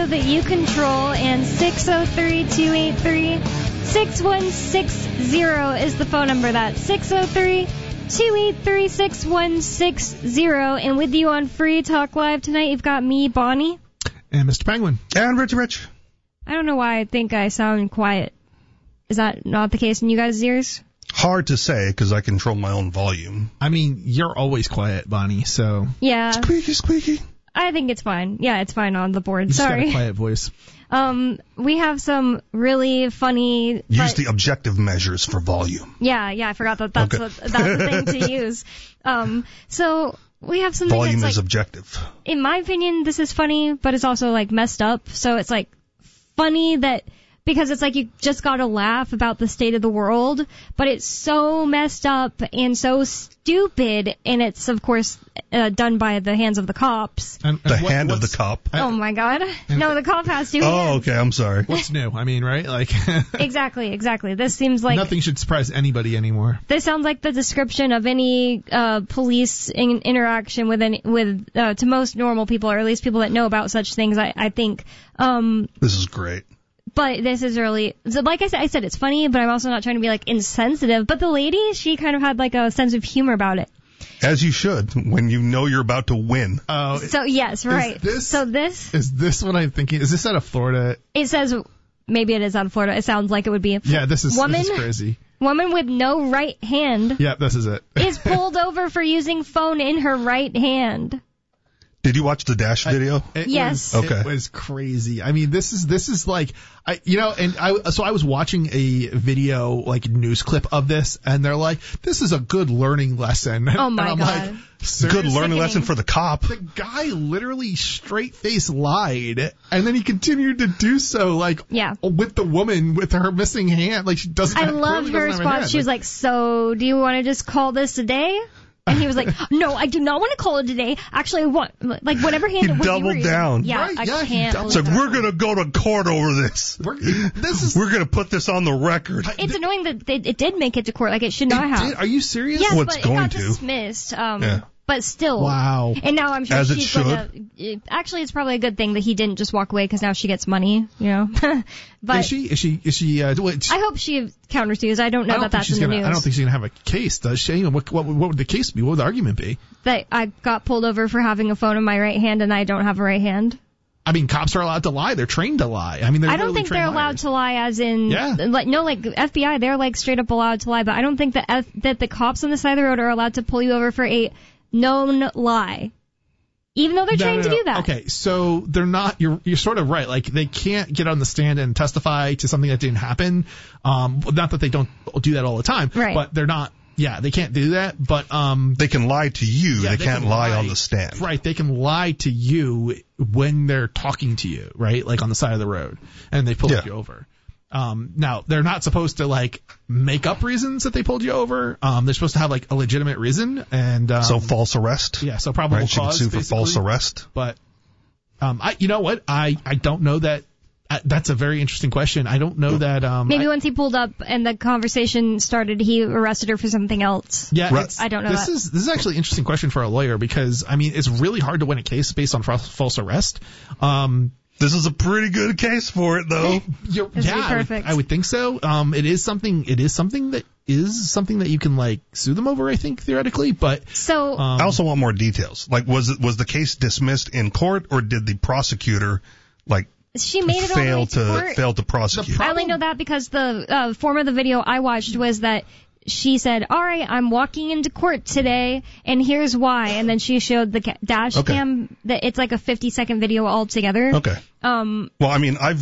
that you control, and 603-283-6160 is the phone number. That's 603-283-6160. And with you on Free Talk Live tonight, you've got me, Bonnie. And Mr. Penguin. And Rich. I don't know why I think I sound quiet. Is that not the case in you guys' ears? Hard to say, because I control my own volume. I mean, you're always quiet, Bonnie, so... Yeah. Squeaky. I think it's fine. Yeah, it's fine on the board. You just Sorry. got a quiet voice. We have some really funny... Use the objective measures for volume. Yeah, I forgot that's the thing to use. So we have something volume that's is objective. In my opinion, this is funny, but it's also like messed up. So it's like funny that... Because it's like you just gotta laugh about the state of the world, but it's so messed up and so stupid, and it's, of course, done by the hands of the cops. And the hand of the cop. Oh, my God. No, the cop has two hands. Oh, okay, I'm sorry. What's new? I mean, right? Like Exactly. This seems like... Nothing should surprise anybody anymore. This sounds like the description of any police interaction to most normal people, or at least people that know about such things, I think. This is great. But this is really, so like I said, it's funny, but I'm also not trying to be like insensitive. But the lady, she kind of had like a sense of humor about it. As you should, when you know you're about to win. Oh. So yes, right. Is this what I'm thinking? Is this out of Florida? It says, maybe it is out of Florida. It sounds like it would be. Yeah, this is crazy. Woman with no right hand. Yeah, this is it. Is pulled over for using phone in her right hand. Did you watch the Dash video? Yes. It was crazy. I mean, this is like, I was watching a video, like news clip of this, and they're like, this is a good learning lesson. Oh my God. Like, good learning lesson for the cop. The guy literally straight face lied, and then he continued to do so, like, with the woman with her missing hand. Like, she doesn't. I loved her response. She was like, so do you want to just call this a day? And he was like, no, I do not want to call it today. Actually, I want, like, whatever hand it was. He doubled down. Yeah, right? I can't. It's like, we're going to go to court over this. We're going to put this on the record. It's annoying that it did make it to court. Like, it should not have. Are you serious? Yes, but it got dismissed. But still. Wow. And now I'm sure As she's going to... Actually, it's probably a good thing that he didn't just walk away, because now she gets money, you know. But Is she I hope she countersues. I don't know that that's in the news. I don't think she's going to have a case, does she? What would the case be? What would the argument be? That I got pulled over for having a phone in my right hand and I don't have a right hand. I mean, cops are allowed to lie. They're trained to lie. I mean, I don't think they're allowed to lie, as in, like FBI, they're like straight up allowed to lie. But I don't think that the cops on the side of the road are allowed to pull you over for a known lie, even though they're trained to do that. Okay, so they're not. You're sort of right. Like, they can't get on the stand and testify to something that didn't happen. Not that they don't do that all the time, right? But they're not. Yeah, they can't do that. But they can lie to you. They can't lie on the stand. Right. They can lie to you when they're talking to you, right? Like on the side of the road, and they pull you over. Now, they're not supposed to, like, make up reasons that they pulled you over. They're supposed to have, like, a legitimate reason. And so false arrest? Yeah, so probable cause, she can sue for false arrest? But, you know what? I don't know that. That's a very interesting question. I don't know that. Maybe once he pulled up and the conversation started, he arrested her for something else. Yeah, I don't know. This is actually an interesting question for a lawyer, because, I mean, it's really hard to win a case based on false arrest. This is a pretty good case for it, though. Perfect. I would think so. It is something that you can, like, sue them over, I think, theoretically. But I also want more details. Like, was the case dismissed in court, or did the prosecutor, like, she made it fail to prosecute? I only know that because the form of the video I watched was that she said, all right, I'm walking into court today, and here's why. And then she showed the dash cam. That it's like a 50-second video altogether. Okay. Well, I mean, I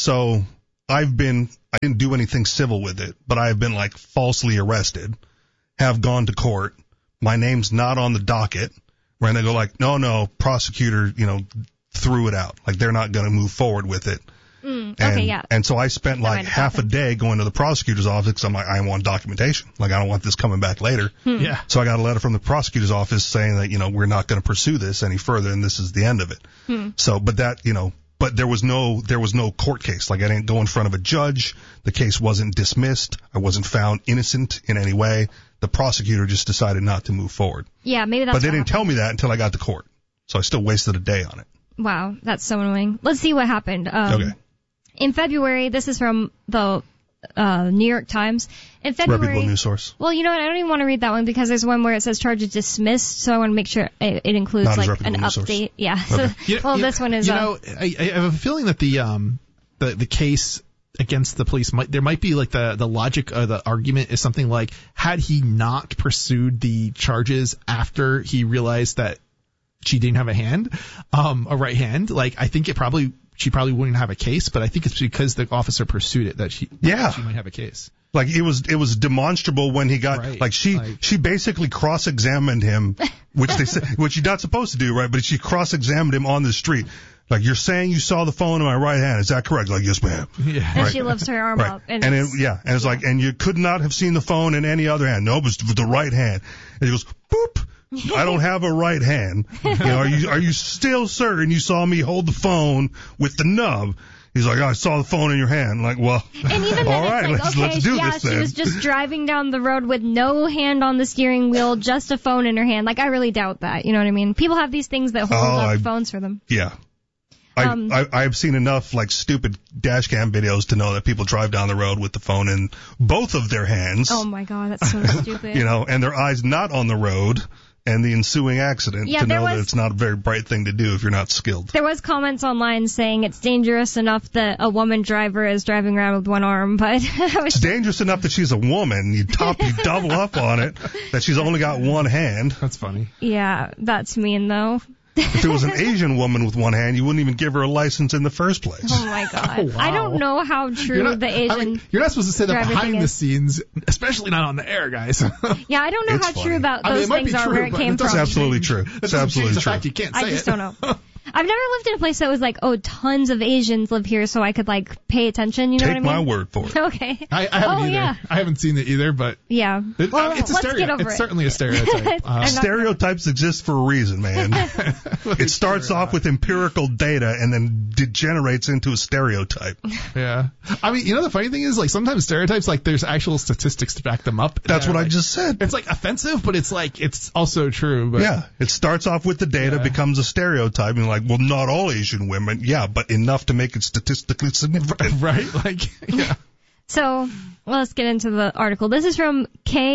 didn't do anything civil with it, but I have been, like, falsely arrested, have gone to court. My name's not on the docket. Right? And they go like, no, prosecutor, threw it out. Like, they're not going to move forward with it. And so I spent like half a day going to the prosecutor's office because I'm like, I want documentation. Like, I don't want this coming back later. Yeah. So I got a letter from the prosecutor's office saying that, we're not going to pursue this any further and this is the end of it. So, but there was no court case. Like, I didn't go in front of a judge. The case wasn't dismissed. I wasn't found innocent in any way. The prosecutor just decided not to move forward. Yeah, maybe that's But they didn't tell me that until I got to court. So I still wasted a day on it. Wow, that's so annoying. Let's see what happened. Okay. In February, this is from the New York Times. In February, reputable news source. Well, you know what? I don't even want to read that one because there's one where it says charges dismissed. So I want to make sure it includes Not as like an reputable news source. update. Yeah. Okay. So, this one is. I have a feeling that the case against the police there might be like the logic or the argument is something like, had he not pursued the charges after he realized that she didn't have a right hand, like I think she probably wouldn't have a case, but I think it's because the officer pursued it that she might have a case. Like it was demonstrable when he got right. She basically cross-examined him, which you're not supposed to do, right? But she cross-examined him on the street. Like, you're saying you saw the phone in my right hand. Is that correct? Like, yes, ma'am. Yeah. And she lifts her arm up. And it's like, and you could not have seen the phone in any other hand. No, it was the right hand. And he goes, boop. I don't have a right hand. Are you still certain you saw me hold the phone with the nub? He's like, I saw the phone in your hand. I'm like, well, and even then all right, it's like, let's do this then. She was just driving down the road with no hand on the steering wheel, just a phone in her hand. Like, I really doubt that. You know what I mean? People have these things that hold up phones for them. Yeah. I've seen enough like stupid dash cam videos to know that people drive down the road with the phone in both of their hands. Oh my God, that's so stupid. And their eyes not on the road and the ensuing accident to know that it's not a very bright thing to do if you're not skilled. There was comments online saying it's dangerous enough that a woman driver is driving around with one arm, but it's dangerous enough that she's a woman. You double up on it that she's only got one hand. That's funny. Yeah, that's mean though. If it was an Asian woman with one hand, you wouldn't even give her a license in the first place. Oh my God. Oh, wow. I don't know how true the Asian. You're not supposed to say that behind the scenes, especially not on the air, guys. Yeah, I don't know how true those things are where it came from. It's absolutely true. It's absolutely true. You can't say I just don't know. I've never lived in a place that was like, tons of Asians live here, so I could like pay attention. You know what I mean? Take my word for it. Okay. I haven't either. Yeah. I haven't seen it either, but yeah. It's a stereotype. It's certainly a stereotype. Stereotypes exist for a reason, man. It starts off with empirical data and then degenerates into a stereotype. Yeah. I mean, the funny thing is, like, sometimes stereotypes, like, there's actual statistics to back them up. That's what I just said. It's like offensive, but it's like it's also true. But yeah, it starts off with the data, becomes a stereotype, and like, well, not all Asian women, but enough to make it statistically significant. Right? Like, yeah. So, let's get into the article. This is from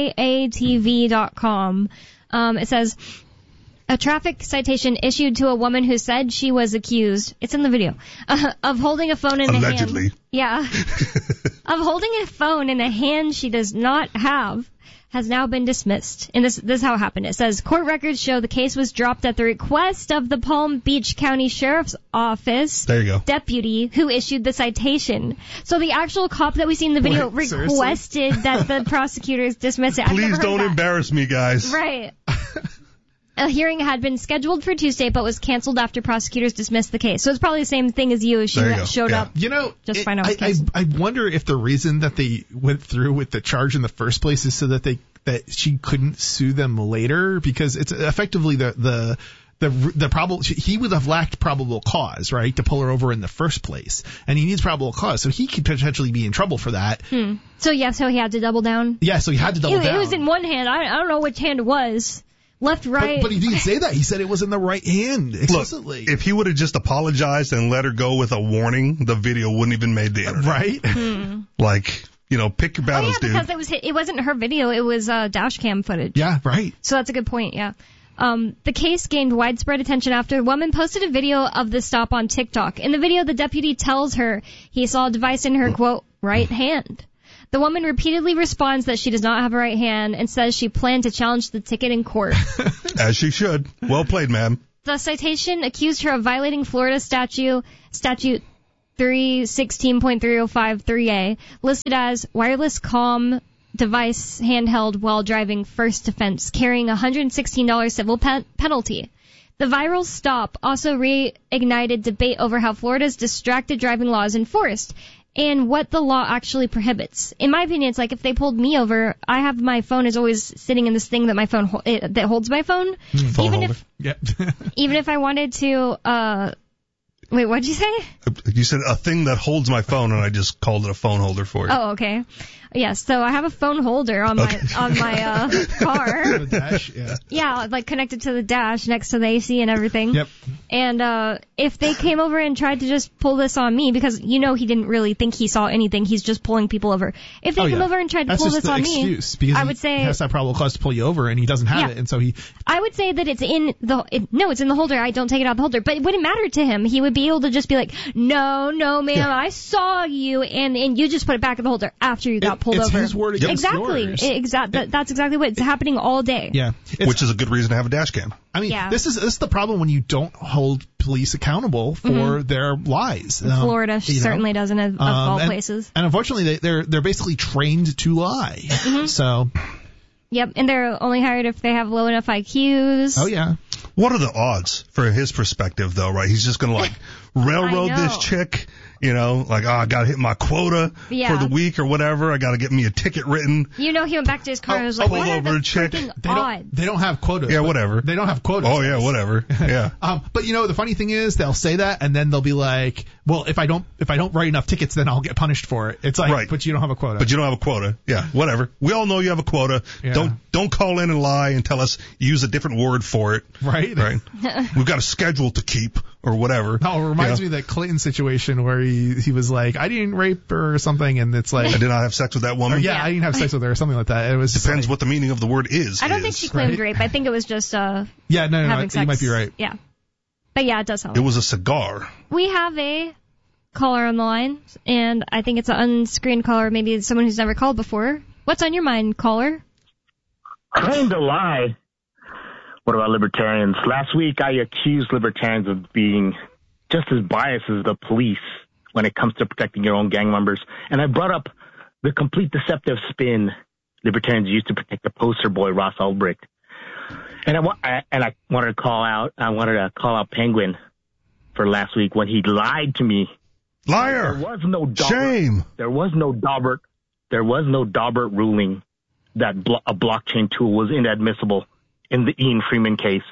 KATV.com. It says, a traffic citation issued to a woman who said she was accused, it's in the video, of holding a phone in Allegedly. a hand. Yeah. Of holding a phone in a hand she does not have, has now been dismissed. And this is how it happened. It says, court records show the case was dropped at the request of the Palm Beach County Sheriff's Office deputy who issued the citation. So the actual cop that we see in the video requested that the prosecutors dismiss it. Please don't embarrass me, guys. Right. A hearing had been scheduled for Tuesday, but was canceled after prosecutors dismissed the case. So it's probably the same thing as you. She showed up. Just find out. I wonder if the reason that they went through with the charge in the first place is so that she couldn't sue them later, because it's effectively the problem. He would have lacked probable cause, right, to pull her over in the first place, and he needs probable cause, so he could potentially be in trouble for that. So he had to double down. Yeah, so he had to double down. It was in one hand. I don't know which hand it was. Left, right. But he didn't say that. He said it was in the right hand explicitly. Look, if he would have just apologized and let her go with a warning, the video wouldn't even made the internet. Right? Like, pick your battles, dude. Because it wasn't her video. It was dash cam footage. Yeah, right. So that's a good point, yeah. The case gained widespread attention after a woman posted a video of the stop on TikTok. In the video, the deputy tells her he saw a device in her, quote, right hand. The woman repeatedly responds that she does not have a right hand and says she planned to challenge the ticket in court. As she should. Well played, ma'am. The citation accused her of violating Florida statute 316.3053A, listed as wireless comm device handheld while driving, first offense, carrying a $116 civil penalty. The viral stop also reignited debate over how Florida's distracted driving law is enforced and what the law actually prohibits. In my opinion, it's like if they pulled me over, I have my phone is always sitting in this thing that my phone that holds my phone. Phone even holder. Even if I wanted to, wait, what'd you say? You said a thing that holds my phone, and I just called it a phone holder for you. Oh, okay. Yes, so I have a phone holder on my car. The dash, yeah. Yeah, like connected to the dash next to the AC and everything. Yep. And if they came over and tried to just pull this on me, because he didn't really think he saw anything, he's just pulling people over. If they come over and tried to pull this on me, because I would say he has that probable cause to pull you over, and he doesn't have it, and so I would say that it's in it's in the holder. I don't take it out of the holder, but it wouldn't matter to him. He would be able to just be like, no, ma'am, I saw you, and you just put it back in the holder after you got pulled it's over. His word against yours. That's exactly what it's happening all day. Yeah, which is a good reason to have a dash cam. I mean, this is the problem when you don't hold police accountable for their lies. Florida certainly doesn't, of all places. And unfortunately, they're basically trained to lie. So. Yep, and they're only hired if they have low enough IQs. Oh yeah. What are the odds for his perspective, though? Right, he's just gonna like railroad this chick. I gotta hit my quota for the week or whatever. I gotta get me a ticket written. He went back to his car and was like, what are the freaking odds? They don't have quotas. Yeah, whatever. They don't have quotas. Oh, yeah, whatever. Yeah. But the funny thing is, they'll say that, and then they'll be like, well, if I don't write enough tickets, then I'll get punished for it. It's like, right. But you don't have a quota. But you don't have a quota. Yeah, whatever. We all know you have a quota. Yeah. Don't call in and lie and tell us use a different word for it. Right. We've got a schedule to keep or whatever. Oh, it reminds me of that Clinton situation where he was like, I didn't rape her or something, and it's like, I did not have sex with that woman. I didn't have sex with her or something like that. It was depends what the meaning of the word is. I don't think she claimed rape. I think it was just no, having sex. You might be right. Yeah, but yeah, it does help. It was a cigar. We have a caller on the line, and I think it's an unscreened caller, maybe it's someone who's never called before. What's on your mind, caller? Claim to lie. What about libertarians? Last week, I accused libertarians of being just as biased as the police when it comes to protecting your own gang members. And I brought up the complete deceptive spin libertarians used to protect the poster boy, Ross Ulbricht. And I wanted to call out Penguin for last week when he lied to me. Liar! There was no Daubert, shame. There was no Daubert ruling that a blockchain tool was inadmissible in the Ian Freeman case.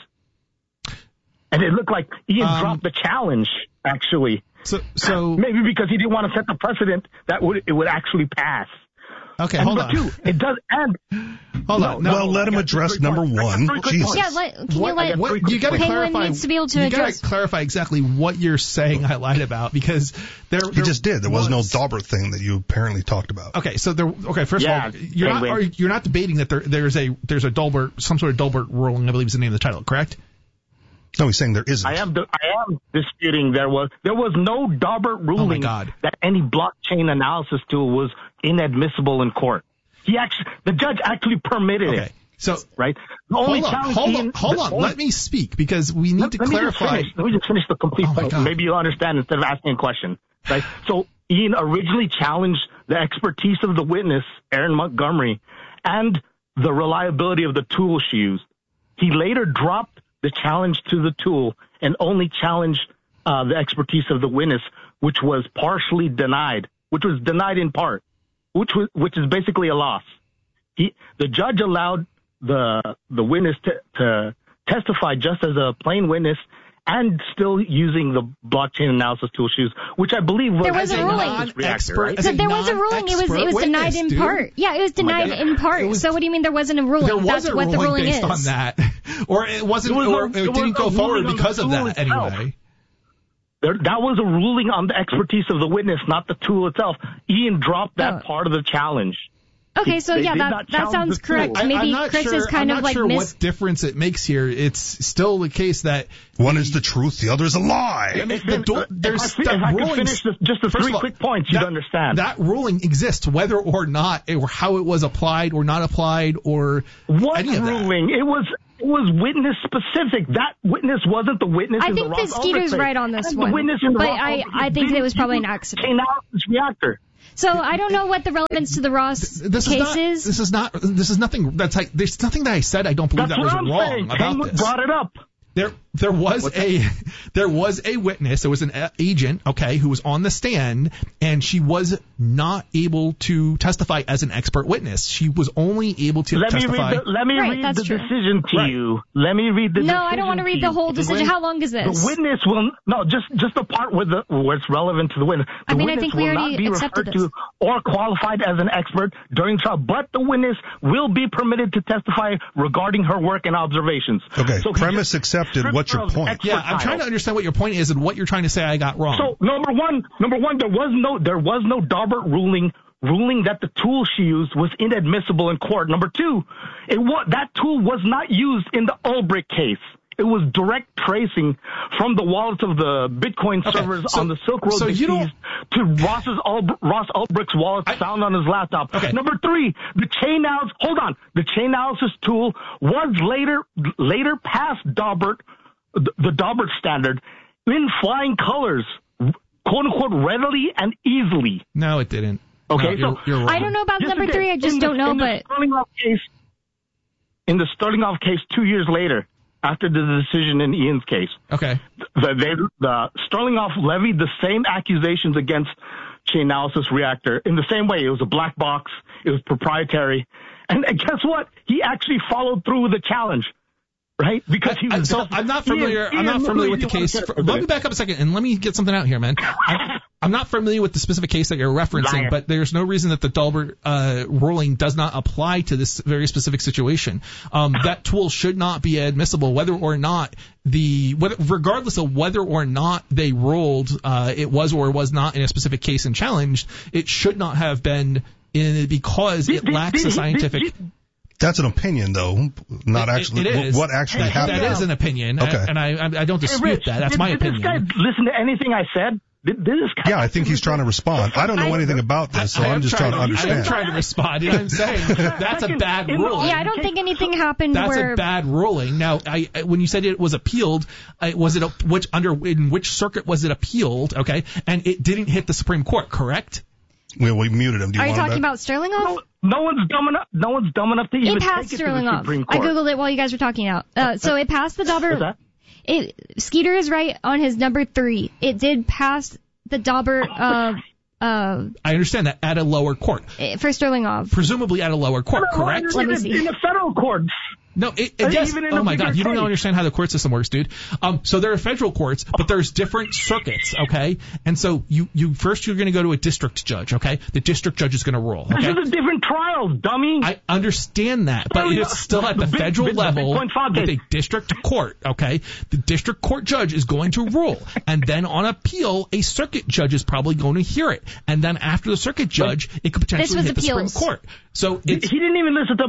And it looked like Ian dropped the challenge, actually. So maybe because he didn't want to set the precedent that it would actually pass. Okay, hold on. Two, it does. And hold on. No, let him address number one. Jesus. Yeah, you got to clarify. Needs to be able to you got to clarify exactly what you're saying. I lied about because he just did. There was no Daubert thing that you apparently talked about. Okay, so first of all, you're not debating that there's a Daubert, some sort of Daubert ruling, I believe is the name of the title, correct? No, he's saying there isn't. I am disputing there was no Daubert ruling that any blockchain analysis tool was inadmissible in court. The judge actually permitted it. So right. Hold on. Let me speak because we need to clarify. Let me just finish the complete point. Maybe you'll understand instead of asking a question. Right. So Ian originally challenged the expertise of the witness, Aaron Montgomery, and the reliability of the tool she used. He later dropped the challenge to the tool and only challenged the expertise of the witness, which was partially denied, which was denied in part, which is basically a loss. The judge allowed the witness to testify just as a plain witness and still using the blockchain analysis tool she used, which I believe was there was a ruling. There was a ruling. It was denied in part. Yeah, it was denied in part. So what do you mean there wasn't a ruling? There was a ruling based on that, or it wasn't, or it didn't go forward because of that anyway. That was a ruling on the expertise of the witness, not the tool itself. Ian dropped that part of the challenge. Okay, so that sounds correct. Maybe Chris is kind of like I'm not sure what difference it makes here. It's still the case that one is the truth, the other is a lie. If I could finish just the three quick points, you'd understand. That ruling exists, whether or not, or how it was applied or not applied, or any of that. What ruling? It was witness specific. That witness wasn't the witness. I think Fiskito's right on this one. The witness in the but I think it was probably an accident. Analysis reactor. So I don't know what the relevance to the Ross case is. This is nothing that's like, there's nothing that I said I don't believe that was wrong about this. Brought it up. there was a witness. There was an agent, okay, who was on the stand, and she was not able to testify as an expert witness. She was only able to testify. Let me read the decision to you. Let me read the decision. No, I don't want to read the whole decision. How long is this? The witness will just the part where it's relevant to the witness. The witness I think we will already not be accepted referred to or qualified as an expert during trial, but the witness will be permitted to testify regarding her work and observations. Okay, so premise accepted. What's your point? Yeah, I'm trying to understand what your point is and what you're trying to say I got wrong. So number one, there was no Daubert ruling that the tool she used was inadmissible in court. Number two, that tool was not used in the Ulbricht case. It was direct tracing from the wallets of the Bitcoin servers on the Silk Road to Ross Ulbricht's wallets found on his laptop. Okay. Number three, the chain analysis tool was later past Daubert, the Daubert standard, in flying colors, quote unquote, readily and easily. No, it didn't. Okay, no, you're wrong. I don't know about number three. I just don't know, but in the Sterlinghoff case 2 years later, after the decision in Ian's case, okay, the Sterlinghoff levied the same accusations against Chainalysis Reactor in the same way. It was a black box. It was proprietary. And guess what? He actually followed through with the challenge. Right? Because he was. So I'm not familiar. I'm not familiar with the case. Let me back up a second and let me get something out here, man. I'm not familiar with the specific case that you're referencing, but there's no reason that the Daubert ruling does not apply to this very specific situation. That tool should not be admissible, whether or not regardless of whether or not they ruled it was or was not in a specific case and challenged. It should not have been because it lacks a scientific. That's an opinion, though, not actually what actually happened. That is an opinion, okay. And I don't dispute that. That's my opinion. Did this guy listen to anything I said? Yeah, I think he's trying to respond. I don't know anything about this, so I'm just trying to understand. I'm trying to respond. I'm saying that's a bad ruling. Yeah, I don't think anything happened That's a bad ruling. Now, when you said it was appealed, was it in which circuit was it appealed? Okay, and it didn't hit the Supreme Court, correct? We muted him. Are you talking about Sterlinghoff? No one's dumb enough to even take it to the Supreme Court. I googled it while you guys were talking out. So it passed the Daubert. Skeeter is right on his number 3. It did pass the Daubert. I understand that at a lower court. For Sterlinghoff. Presumably at a lower court, correct? Let me see. In the federal courts. No, yes. Oh my God, you don't understand how the court system works, dude. So there are federal courts, but there's different circuits, okay? And so you're going to go to a district judge, okay? The district judge is going to rule, okay? This is a different trial, dummy. I understand that, but it's still at the federal level with a district court, okay? The district court judge is going to rule, and then on appeal, a circuit judge is probably going to hear it, and then after the circuit judge, it could potentially hit the Supreme Court. So he didn't even listen to